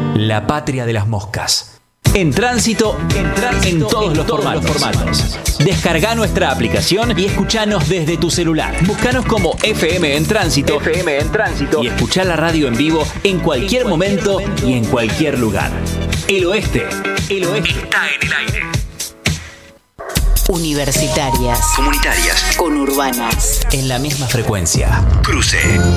La patria de las moscas. En tránsito, en todos los formatos. Descarga nuestra aplicación y escuchanos desde tu celular. Búscanos como FM en Tránsito y escuchá la radio en vivo en cualquier momento y en cualquier lugar. El oeste está en el aire. Universitarias, comunitarias, conurbanas, En la misma frecuencia. cruce.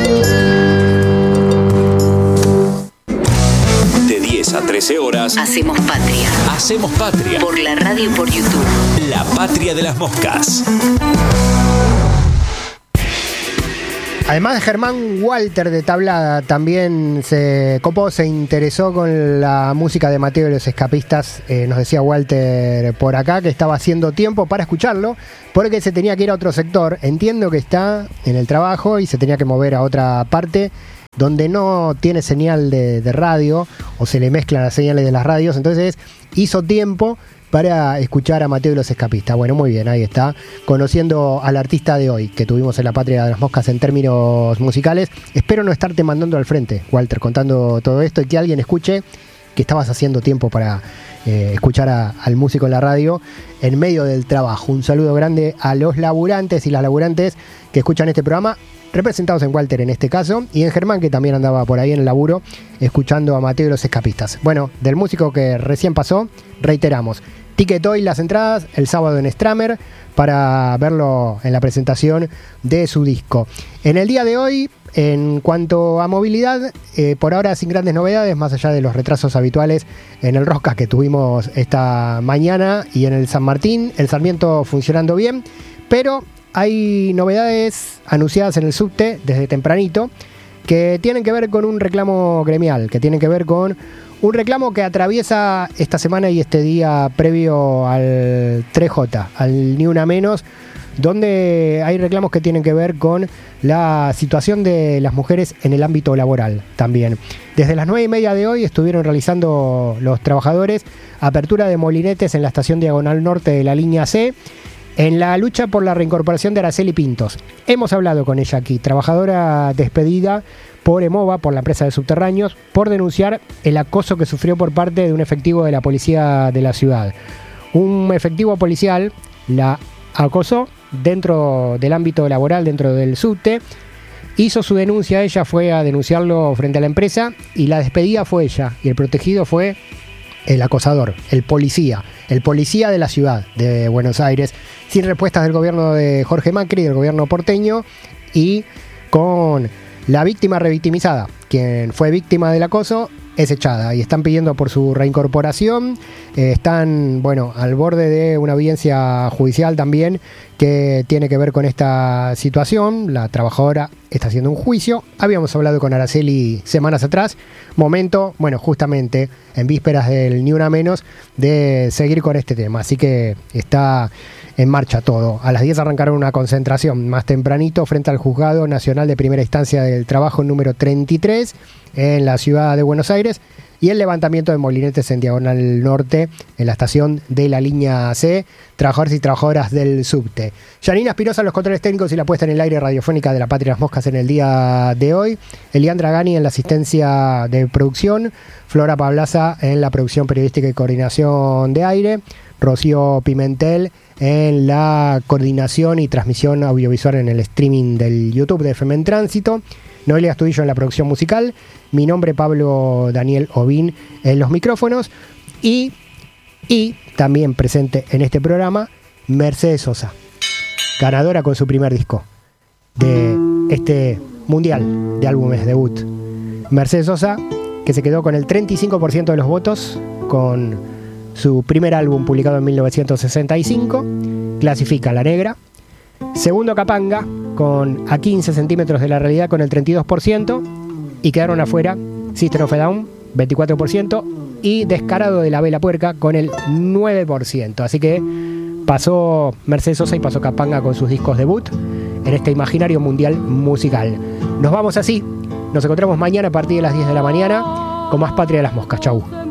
De 10 a 13 horas. hacemos patria. Hacemos patria. Por la radio y por YouTube. La patria de las moscas. Además de Germán, Walter de Tablada también se interesó con la música de Mateo y los Escapistas. Nos decía Walter por acá que estaba haciendo tiempo para escucharlo porque se tenía que ir a otro sector. Entiendo que está en el trabajo y se tenía que mover a otra parte donde no tiene señal de radio o se le mezclan las señales de las radios. Entonces hizo tiempo para escuchar a Mateo y los Escapistas. Bueno, muy bien, ahí está, conociendo al artista de hoy que tuvimos en la patria de las moscas en términos musicales. Espero no estarte mandando al frente, Walter, contando todo esto y que alguien escuche que estabas haciendo tiempo para escuchar al músico en la radio en medio del trabajo. Un saludo grande a los laburantes y las laburantes que escuchan este programa, representados en Walter en este caso, y en Germán, que también andaba por ahí en el laburo escuchando a Mateo y los Escapistas. Bueno, del músico que recién pasó, reiteramos, Ticket hoy las entradas el sábado en Stramer para verlo en la presentación de su disco. En el día de hoy, en cuanto a movilidad, por ahora sin grandes novedades, más allá de los retrasos habituales en el Roscas que tuvimos esta mañana y en el San Martín, el Sarmiento funcionando bien, pero hay novedades anunciadas en el subte desde tempranito que tienen que ver con un reclamo gremial, que tienen que ver con un reclamo que atraviesa esta semana y este día previo al 3J, al Ni Una Menos, donde hay reclamos que tienen que ver con la situación de las mujeres en el ámbito laboral también. Desde las 9:30 de hoy estuvieron realizando los trabajadores apertura de molinetes en la estación Diagonal Norte de la línea C, en la lucha por la reincorporación de Araceli Pintos. Hemos hablado con ella aquí, trabajadora despedida por EMOVA, por la empresa de subterráneos, por denunciar el acoso que sufrió por parte de un efectivo de la policía de la ciudad. Un efectivo policial la acosó dentro del ámbito laboral, dentro del subte, hizo su denuncia, ella fue a denunciarlo frente a la empresa y la despedida fue ella y el protegido fue el acosador, el policía de la ciudad de Buenos Aires, sin respuestas del gobierno de Jorge Macri, del gobierno porteño, y con la víctima revictimizada, quien fue víctima del acoso, es echada y están pidiendo por su reincorporación. Están, al borde de una audiencia judicial también que tiene que ver con esta situación. La trabajadora está haciendo un juicio. Habíamos hablado con Araceli semanas atrás. Momento, justamente en vísperas del Ni Una Menos, de seguir con este tema. Así que está en marcha todo. A las 10 arrancaron una concentración más tempranito frente al Juzgado Nacional de Primera Instancia del Trabajo número 33 en la ciudad de Buenos Aires y el levantamiento de molinetes en Diagonal Norte en la estación de la línea C, trabajadores y trabajadoras del subte. Janina Espinosa, los controles técnicos y la puesta en el aire radiofónica de la Patria de las Moscas en el día de hoy, Elian Dragani en la asistencia de producción, Flora Pablaza en la producción periodística y coordinación de aire, Rocío Pimentel en la coordinación y transmisión audiovisual en el streaming del YouTube de FM en Tránsito, Noelia Astudillo en la producción musical, mi nombre Pablo Daniel Ovín en los micrófonos y también presente en este programa Mercedes Sosa, ganadora con su primer disco de este mundial de álbumes debut. Mercedes Sosa, que se quedó con el 35% de los votos con su primer álbum publicado en 1965, clasifica La Negra. Segundo Capanga, con A 15 centímetros de la realidad, con el 32%, y quedaron afuera System of a Down, 24%, y Descarado de la Vela Puerca con el 9%. Así que pasó Mercedes Sosa y pasó Capanga con sus discos debut en este imaginario mundial musical. Nos vamos así, nos encontramos mañana a partir de las 10 de la mañana con más Patria de las Moscas. Chau.